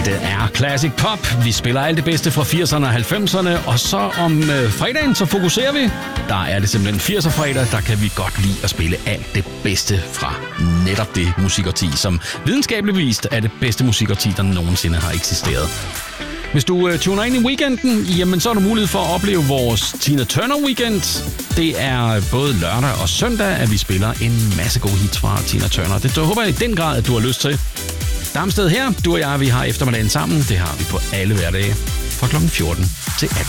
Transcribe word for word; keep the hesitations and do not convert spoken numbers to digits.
Det er Classic Pop. Vi spiller alt det bedste fra firserne og halvfemserne, og så om øh, fredagen, så fokuserer vi. Der er det simpelthen firser-fredag, der kan vi godt lide at spille alt det bedste fra netop det musikårti, som videnskabeligt bevist er det bedste musikårti, der nogensinde har eksisteret. Hvis du øh, tuner ind i weekenden, jamen så er der mulighed for at opleve vores Tina Turner Weekend. Det er både lørdag og søndag, at vi spiller en masse gode hits fra Tina Turner. Det håber jeg i den grad, at du har lyst til. Damsted her, du og jeg, vi har eftermiddagen sammen. Det har vi på alle hverdage fra klokken fjorten til atten.